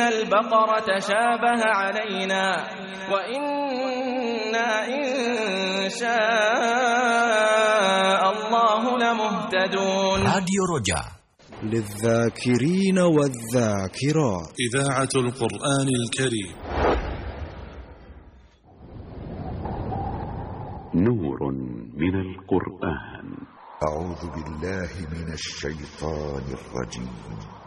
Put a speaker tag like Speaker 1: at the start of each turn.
Speaker 1: البقرة تشابه علينا وإنا إن شاء الله لمهتدون.
Speaker 2: راديو رجاء
Speaker 3: للذاكرين والذاكرات،
Speaker 4: إذاعة القرآن الكريم.
Speaker 5: نور من القرآن.
Speaker 6: أعوذ بالله من الشيطان الرجيم.